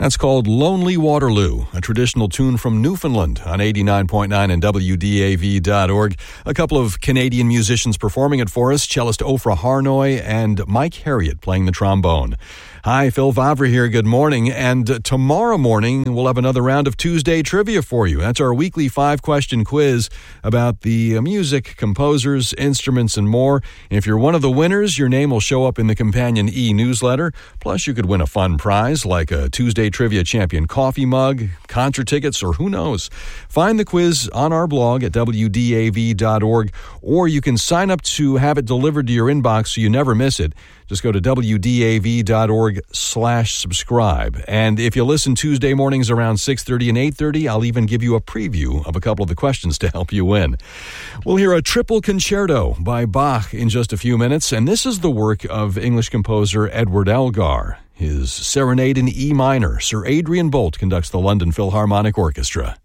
That's called Lonely Waterloo, a traditional tune from Newfoundland on 89.9 and WDAV.org. A couple of Canadian musicians performing it for us, cellist Ofra Harnoy and Mike Harriott playing the trombone. Hi, Phil Vavra here. Good morning. And tomorrow morning, we'll have another round of Tuesday trivia for you. That's our weekly 5-question quiz about the music, composers, instruments, and more. And if you're one of the winners, your name will show up in the Companion e-newsletter. Plus, you could win a fun prize like a Tuesday Trivia Champion coffee mug, concert tickets, or who knows. Find the quiz on our blog at WDAV.org, or you can sign up to have it delivered to your inbox so you never miss it. Just go to WDAV.org/subscribe. And if you listen Tuesday mornings around 6:30 and 8:30, I'll even give you a preview of a couple of the questions to help you win. We'll hear a triple concerto by Bach in just a few minutes, and this is the work of English composer Edward Elgar. His Serenade in E minor. Sir Adrian Boult conducts the London Philharmonic Orchestra.